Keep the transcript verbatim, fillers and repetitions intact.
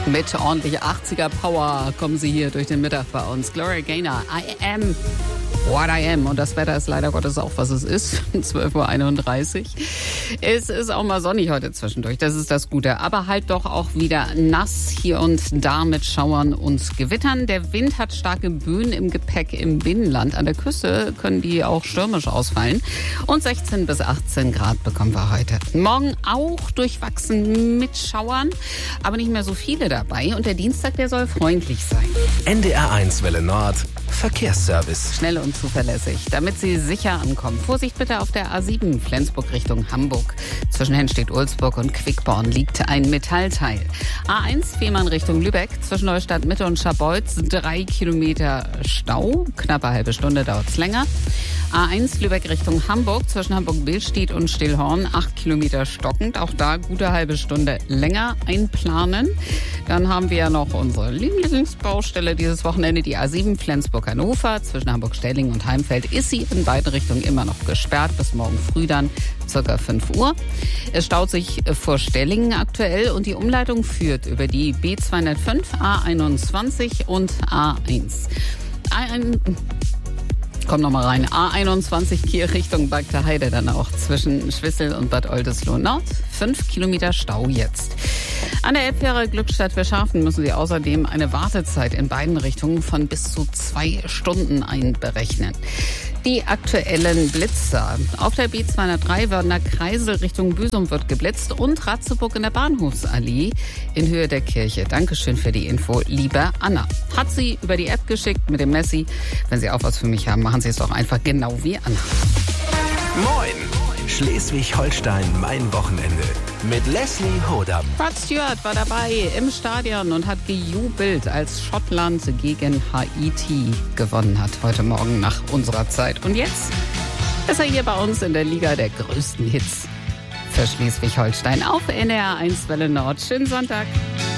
Mit ordentlich achtziger Power kommen sie hier durch den Mittag bei uns. Gloria Gaynor, I am what I am. Und das Wetter ist leider Gottes auch, was es ist. zwölf Uhr einunddreißig. Es ist auch mal sonnig heute zwischendurch. Das ist das Gute. Aber halt doch auch wieder nass hier und da mit Schauern und Gewittern. Der Wind hat starke Böen im Gepäck im Binnenland. An der Küste können die auch stürmisch ausfallen. Und sechzehn bis achtzehn Grad bekommen wir heute. Morgen auch durchwachsen mit Schauern, aber nicht mehr so viele dabei. Und der Dienstag, der soll freundlich sein. N D R eins Welle Nord, Verkehrsservice. Schnell und zuverlässig, damit Sie sicher ankommen. Vorsicht bitte auf der A sieben, Flensburg Richtung Hamburg. Zwischen Hennstedt-Ulzburg und Quickborn liegt ein Metallteil. A eins, Fehmarn Richtung Lübeck. Zwischen Neustadt Mitte und Scharbeutz drei Kilometer Stau. Knappe halbe Stunde dauert es länger. A eins, Lübeck Richtung Hamburg. Zwischen Hamburg-Billstedt und Stillhorn acht Kilometer stockend. Auch da gute halbe Stunde länger einplanen. Dann haben wir ja noch unsere Lieblingsbaustelle dieses Wochenende, die A sieben, Flensburg-Hannover. Zwischen Hamburg-Stelling und Heimfeld ist sie in beide Richtungen immer noch gesperrt. Bis morgen früh dann circa fünf Uhr. Es staut sich vor Stellingen aktuell und die Umleitung führt über die B zweihundertfünf, A einundzwanzig und A eins. A eins Komm noch mal rein. A einundzwanzig Kiel Richtung Bagda Heide dann auch zwischen Schwissel und Bad Oldesloe Nord. Fünf Kilometer Stau jetzt. An der Elbfähre Glückstadt Verschafen müssen Sie außerdem eine Wartezeit in beiden Richtungen von bis zu zwei Stunden einberechnen. Die aktuellen Blitzer. Auf der B zweihundertdrei Wörthner Kreisel Richtung Büsum wird geblitzt und Ratzeburg in der Bahnhofsallee in Höhe der Kirche. Dankeschön für die Info, liebe Anna. Hat sie über die App geschickt mit dem Messi. Wenn Sie auch was für mich haben, machen Sie es doch einfach genau wie Anna. Moin! Schleswig-Holstein, mein Wochenende. Mit Leslie Hodam. Rod Stewart war dabei im Stadion und hat gejubelt, als Schottland gegen Haiti gewonnen hat. Heute Morgen nach unserer Zeit. Und jetzt ist er hier bei uns in der Liga der größten Hits für Schleswig-Holstein auf N D R eins Welle Nord. Schönen Sonntag.